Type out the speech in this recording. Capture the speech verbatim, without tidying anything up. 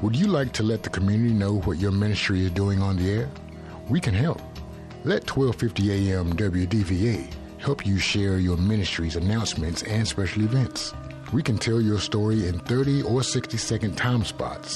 Would you like to let the community know what your ministry is doing on the air? We can help. Let twelve fifty A M W D V A help you share your ministry's announcements and special events. We can tell your story in thirty or sixty second time spots